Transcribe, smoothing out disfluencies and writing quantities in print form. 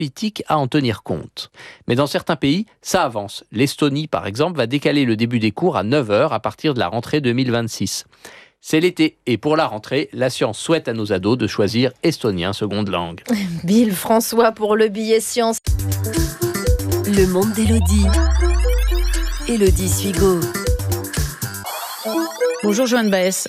politique à en tenir compte. Mais dans certains pays, ça avance. L'Estonie, par exemple, va décaler le début des cours à 9h à partir de la rentrée 2026. C'est l'été et pour la rentrée, la science souhaite à nos ados de choisir estonien seconde langue. Bill François pour le billet science. Le monde d'Élodie. Élodie Suigo. Bonjour Joanne Baez.